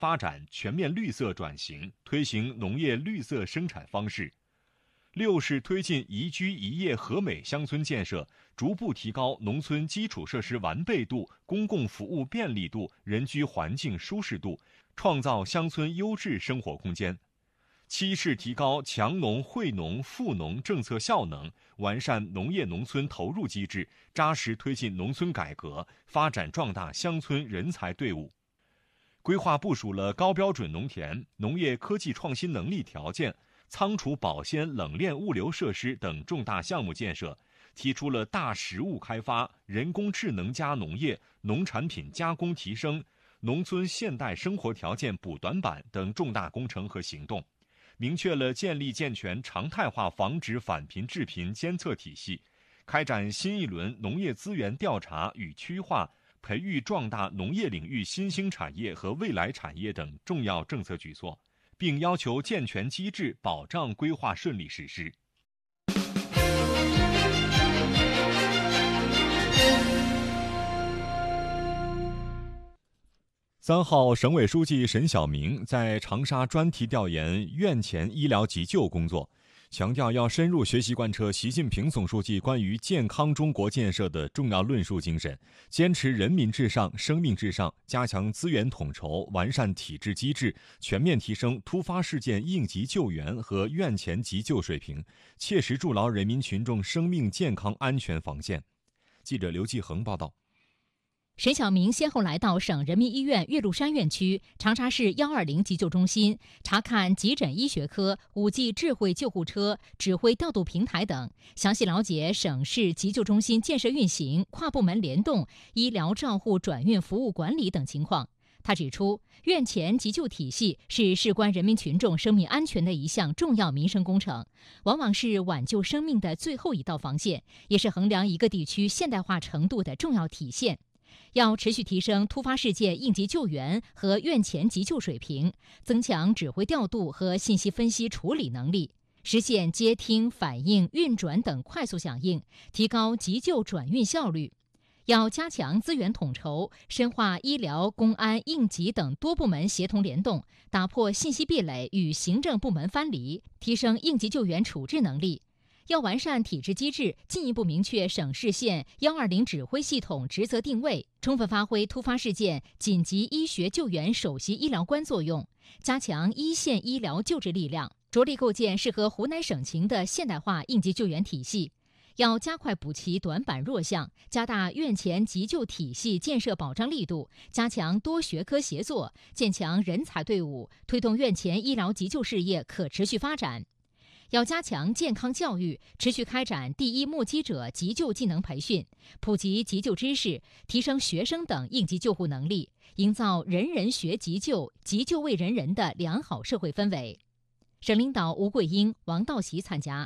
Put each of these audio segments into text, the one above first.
发展全面绿色转型，推行农业绿色生产方式。6是推进宜居宜业和美乡村建设，逐步提高农村基础设施完备度、公共服务便利度、人居环境舒适度，创造乡村优质生活空间。7是提高强农惠农富农政策效能，完善农业农村投入机制，扎实推进农村改革，发展壮大乡村人才队伍。规划部署了高标准农田、农业科技创新能力条件、仓储保鲜冷链物流设施等重大项目建设，提出了大实物开发、人工智能加农业、农产品加工提升、农村现代生活条件补短板等重大工程和行动，明确了建立健全常态化防止返贫致贫监测体系，开展新一轮农业资源调查与区划，培育壮大农业领域新兴产业和未来产业等重要政策举措，并要求健全机制保障规划顺利实施。3号，省委书记沈晓明在长沙专题调研院前医疗急救工作，强调要深入学习贯彻习近平总书记关于健康中国建设的重要论述精神，坚持人民至上、生命至上，加强资源统筹，完善体制机制，全面提升突发事件应急救援和院前急救水平，切实筑牢人民群众生命健康安全防线。记者刘继恒报道。 沈晓明先后来到省人民医院岳麓山院区、长沙市120急救中心，查看急诊医学科、5G 智慧救护车、指挥调度平台等，详细了解省市急救中心建设运行、跨部门联动、医疗照护转运服务管理等情况。他指出，院前急救体系是事关人民群众生命安全的一项重要民生工程，往往是挽救生命的最后一道防线，也是衡量一个地区现代化程度的重要体现。要持续提升突发事件应急救援和院前急救水平，增强指挥调度和信息分析处理能力，实现接听、反应、运转等快速响应，提高急救转运效率。要加强资源统筹，深化医疗、公安、应急等多部门协同联动，打破信息壁垒与行政部门藩篱，提升应急救援处置能力。要完善体制机制，进一步明确省市县120指挥系统职责定位，充分发挥突发事件紧急医学救援首席医疗官作用，加强一线医疗救治力量，着力构建适合湖南省情的现代化应急救援体系。要加快补齐短板弱项，加大院前急救体系建设保障力度，加强多学科协作，建强人才队伍，推动院前医疗急救事业可持续发展。要加强健康教育，持续开展第一目击者急救技能培训，普及急救知识，提升学生等应急救护能力，营造人人学急救、急救为人人的良好社会氛围。省领导吴桂英、王道喜参加。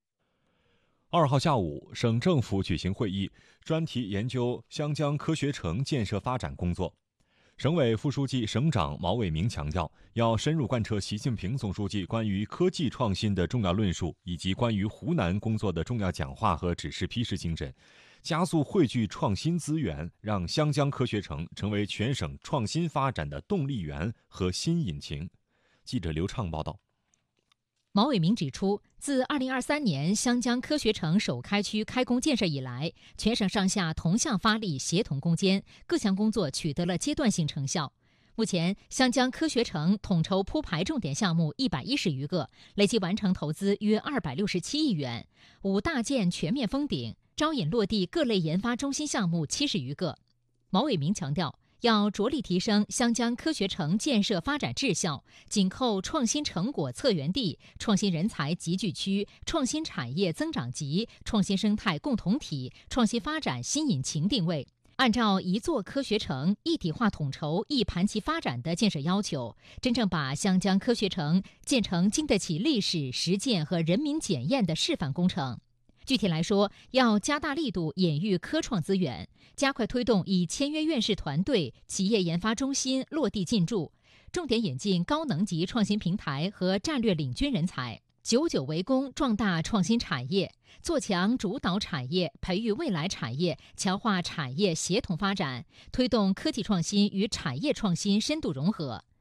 2号下午，省政府举行会议，专题研究湘江科学城建设发展工作。省委副书记、省长毛伟明强调，要深入贯彻习近平总书记关于科技创新的重要论述，以及关于湖南工作的重要讲话和指示批示精神，加速汇聚创新资源，让湘江科学城成为全省创新发展的动力源和新引擎。记者刘畅报道。 毛伟明指出，自2023年湘江科学城首开区开工建设以来，全省上下同向发力，协同攻坚，各项工作取得了阶段性成效。目前，湘江科学城统筹铺排重点项目110余个，累计完成投资约267亿元，5大建全面封顶，招引落地各类研发中心项目70余个。毛伟明强调，要着力提升湘江科学城建设发展质效，紧扣创新成果策源地、创新人才集聚区、创新产业增长极、创新生态共同体、创新发展新引擎定位，按照一座科学城一体化统筹、一盘棋发展的建设要求，真正把湘江科学城建成经得起历史、实践和人民检验的示范工程。具体来说，要加大力度引育科创资源，加快推动以签约院士团队、企业研发中心落地进驻，重点引进高能级创新平台和战略领军人才，久久为功，壮大创新产业，做强主导产业，培育未来产业，强化产业协同发展，推动科技创新与产业创新深度融合。